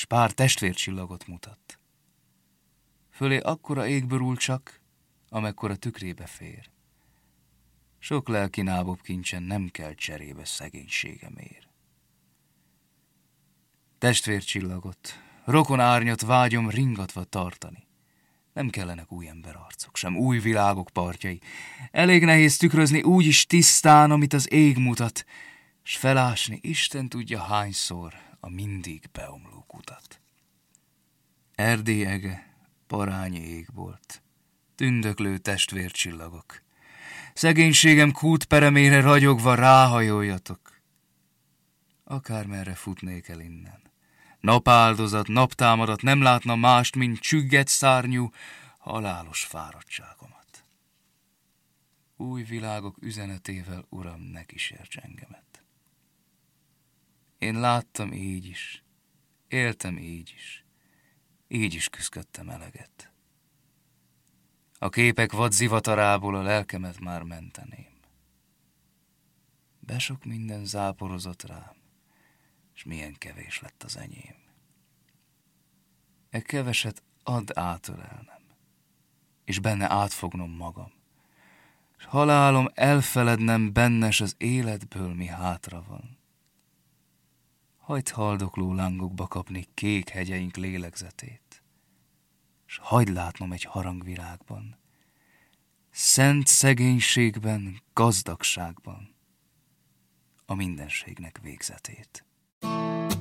pár testvércsillagot mutat. Fölé akkora ég borul csak, amekkora tükrébe fér. Sok lelki nábob kincsen nem kell cserébe szegénységemért. Testvércsillagot, rokon árnyat vágyom ringatva tartani. Nem kellenek új emberarcok, sem új világok partjai. Elég nehéz tükrözni úgy is tisztán, amit az ég mutat, s felásni Isten tudja hányszor a mindig beomló kutat. Erdély ege, parányi égbolt, tündöklő testvércsillagok. Szegénységem kútperemére ragyogva ráhajoljatok. Akármerre futnék el innen. Napáldozat, naptámadat nem látna mást, mint csügget szárnyú, halálos fáradtságomat. Új világok üzenetével, Uram, ne kísérts engemet. Én láttam így is, éltem így is küszködtem eleget. A képek vad zivatarából a lelkemet már menteném. Besok minden záporozott rám, s milyen kevés lett az enyém. E keveset add átölelnem, és benne átfognom magam, s halálom elfelednem bennes az életből, mi hátra van. Hagyd haldokló lángokba kapni kék hegyeink lélegzetét, s hagyd látnom egy harangvilágban, szent szegénységben, gazdagságban a mindenségnek végzetét.